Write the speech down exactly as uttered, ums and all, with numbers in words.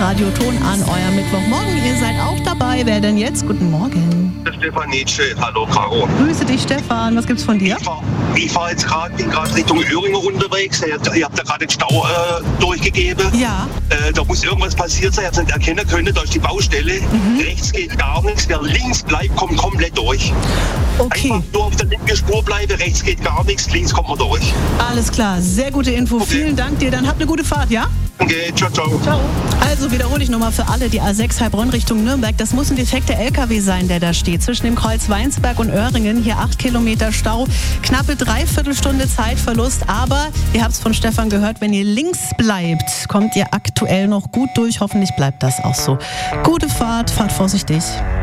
Radioton an, euer Mittwochmorgen. Ihr seid auch dabei. Wer denn jetzt? Guten Morgen. Stefan Nietzsche, hallo Caro. Grüße dich, Stefan. Was gibt's von dir? Ich fahre fahr jetzt gerade, bin gerade Richtung Öhringer unterwegs. Ihr, ihr habt da gerade den Stau äh, durchgegeben. Ja. Äh, da muss irgendwas passiert sein. Ich habe es nicht erkennen können. Da ist die Baustelle. Mhm. Rechts geht gar nichts. Wer links bleibt, kommt komplett durch. Okay. Einfach nur auf der linken Spur bleiben. Rechts geht gar nichts. Links kommt man durch. Alles klar. Sehr gute Info. Okay. Vielen Dank dir. Dann habt eine gute Fahrt, ja? Danke. Ciao, ciao. Ciao. Also wiederhole ich nochmal für alle die A sechs Heilbronn Richtung Nürnberg. Das muss ein defekter L K W sein, der da steht. Zwischen dem Kreuz Weinsberg und Öhringen. Hier acht Kilometer Stau. Knappe Dreiviertelstunde Zeitverlust. Aber ihr habt es von Stefan gehört, wenn ihr links bleibt, kommt ihr aktuell noch gut durch. Hoffentlich bleibt das auch so. Gute Fahrt. Fahrt vorsichtig.